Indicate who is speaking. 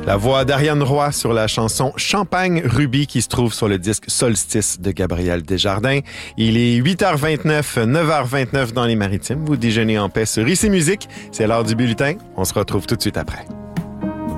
Speaker 1: La voix d'Ariane Roy sur la chanson Champagne Ruby qui se trouve sur le disque Solstice de Gabriel Desjardins. Il est 8h29, 9h29 dans les Maritimes. Vous déjeunez en paix sur ICI Musique. C'est l'heure du bulletin. On se retrouve tout de suite après.